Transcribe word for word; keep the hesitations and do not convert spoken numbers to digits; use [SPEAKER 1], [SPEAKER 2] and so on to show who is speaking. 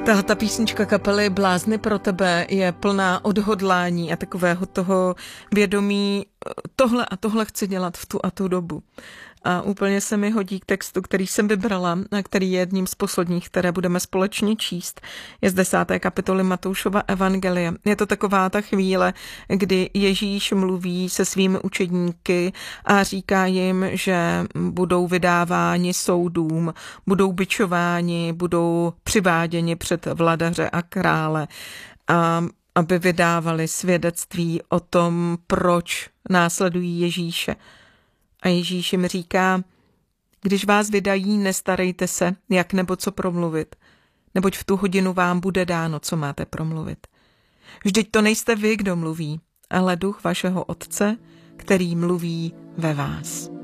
[SPEAKER 1] Ta, ta písnička kapely Blázni pro tebe je plná odhodlání a takového toho vědomí, tohle a tohle chci dělat v tu a tu dobu. A úplně se mi hodí k textu, který jsem vybrala a který je jedním z posledních, které budeme společně číst. Je z desáté kapitoly Matoušova evangelia. Je to taková ta chvíle, kdy Ježíš mluví se svými učedníky a říká jim, že budou vydáváni soudům, budou bičováni, budou přiváděni před vladaře a krále, a aby vydávali svědectví o tom, proč následují Ježíše. A Ježíš jim říká, když vás vydají, nestarejte se, jak nebo co promluvit, neboť v tu hodinu vám bude dáno, co máte promluvit. Vždyť to nejste vy, kdo mluví, ale duch vašeho Otce, který mluví ve vás.